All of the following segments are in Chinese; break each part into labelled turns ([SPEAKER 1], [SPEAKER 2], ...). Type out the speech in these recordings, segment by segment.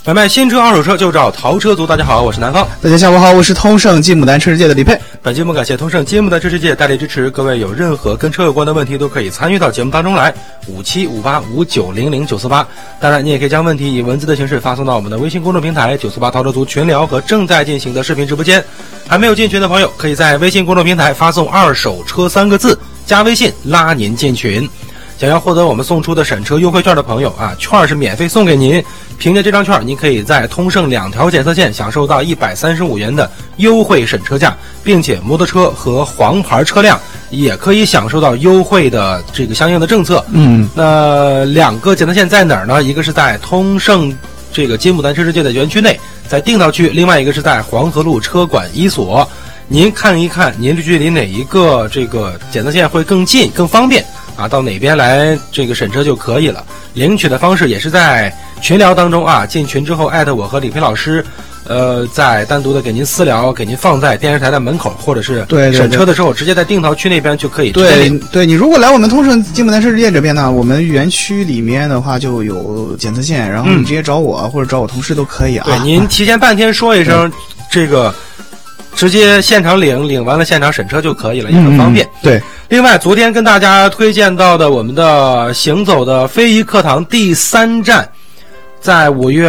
[SPEAKER 1] 买卖新车二手车就找淘车族。大家好，我是南方。
[SPEAKER 2] 大家下午好，我是通胜金牡丹车世界的李佩。
[SPEAKER 1] 本节目感谢通胜金牡丹车世界大力支持，各位有任何跟车有关的问题都可以参与到节目当中来，575859000948。当然你也可以将问题以文字的形式发送到我们的微信公众平台948淘车族群聊和正在进行的视频直播间。还没有进群的朋友可以在微信公众平台发送二手车3个字加微信拉您进群。想要获得我们送出的审车优惠券的朋友啊，券是免费送给您。凭借这张券，您可以在通胜2条检测线享受到135元的优惠审车价，并且摩托车和黄牌车辆也可以享受到优惠的这个相应的政策。那2个检测线在哪儿呢？一个是在通胜这个金牡丹车世界的园区内，在定陶区；另外一个是在黄河路车管1所。您看一看，您距离哪一个这个检测线会更近、更方便啊？到哪边来这个审车就可以了。领取的方式也是在群聊当中啊，进群之后艾特我和李培老师，再单独的给您私聊，给您放在电视台的门口，或者是审车的时候直接在定陶区那边就可以直接领。
[SPEAKER 2] 对，你如果来我们通胜金牡丹车世界这边呢，我们园区里面的话就有检测线，然后你直接找我或者找我同事都可以啊。
[SPEAKER 1] 对，您提前半天说一声，这个直接现场领完了现场审车就可以了，也很方便。
[SPEAKER 2] 对。
[SPEAKER 1] 另外，昨天跟大家推荐到的我们的行走的非遗课堂第3站，在5月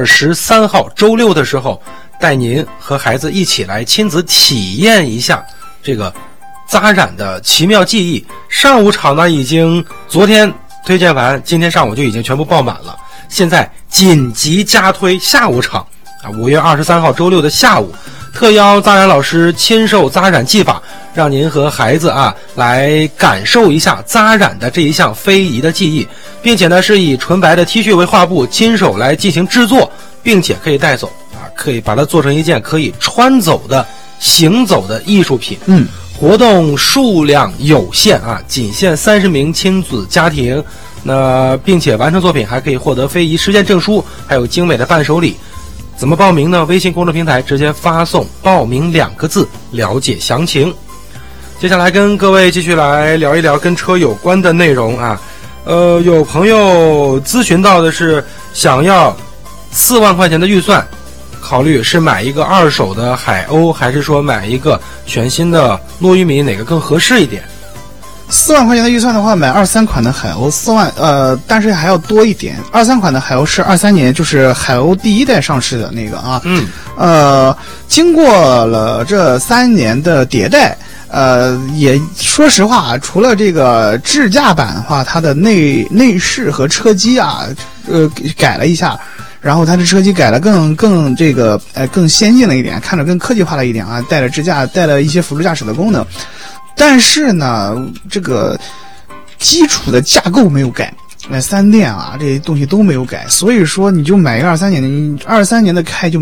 [SPEAKER 1] 23号周六的时候，带您和孩子一起来亲子体验一下这个扎染的奇妙技艺。上午场呢已经昨天推荐完，今天上午就已经全部爆满了。现在紧急加推下午场啊，5月23号周六的下午，特邀扎染老师亲授扎染技法，让您和孩子啊来感受一下扎染的这一项非遗的技艺，并且呢是以纯白的 T 恤为画布，亲手来进行制作，并且可以带走啊，可以把它做成一件可以穿走的行走的艺术品。活动数量有限啊，仅限30名亲子家庭。那并且完成作品还可以获得非遗实践证书，还有精美的伴手礼。怎么报名呢？微信公众平台直接发送报名2个字了解详情。接下来跟各位继续来聊一聊跟车有关的内容啊。有朋友咨询到的是想要4万块钱的预算，考虑是买一个二手的海鸥，还是说买一个全新的糯玉米，哪个更合适一点
[SPEAKER 2] ？4万块钱的预算的话，买23款的海鸥4万，但是还要多一点。23款的海鸥是23年，就是海鸥第1代上市的那个啊。经过了这3年的迭代，也说实话，除了这个智驾版的话，它的内饰和车机啊，改了一下。然后它的车机改了更这个更先进了一点，看着更科技化了一点啊，带了支架，带了一些辅助驾驶的功能。但是呢，这个基础的架构没有改，3电啊这些东西都没有改，所以说你就买一个23年的开就